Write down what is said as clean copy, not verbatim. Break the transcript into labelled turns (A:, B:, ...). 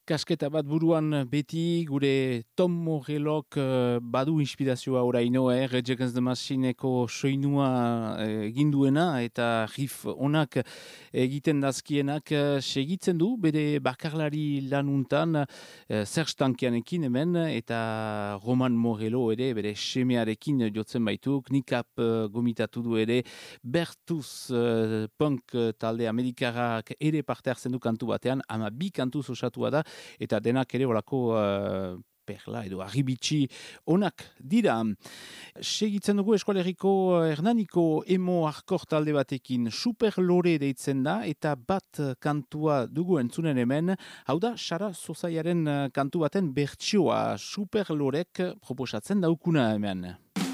A: Kasketa bat buruan beti gure Tom Morellok badu inspirazioa oraino, Rage Against the Machineko soinua egin duena eta riff onak egiten dazkienak segitzen du bere bakarlari lanuntan Serge Tankianekin hemen eta Roman Morello ere bere semearekin jotzen baitu, Knikap gomitatu du ere Bertuz punk talde amerikarrak ere parte hartzen du kantu batean, ama bi kantuz osatua da eta denak ere olako perla edo arribitsi onak dira. Segitzen dugu Eskualeriko Hernaniko emo hardcore talde batekin Super Lore deitzen da eta bat kantua dugu entzunen hemen, hau da Sara Zozaiaren kantu baten bertsioa Super Lorek proposatzen daukuna hemen.